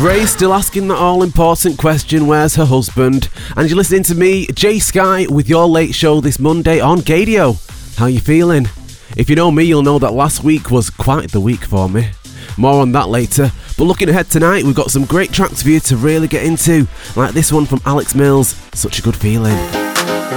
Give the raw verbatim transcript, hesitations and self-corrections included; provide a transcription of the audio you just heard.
Ray still asking that all-important question, where's her husband? And you're listening to me, Jay Sky, with your late show this Monday on Gadio. How you feeling? If you know me, you'll know that last week was quite the week for me. More on that later. But looking ahead tonight, we've got some great tracks for you to really get into, like this one from Alex Mills, Such a Good Feeling.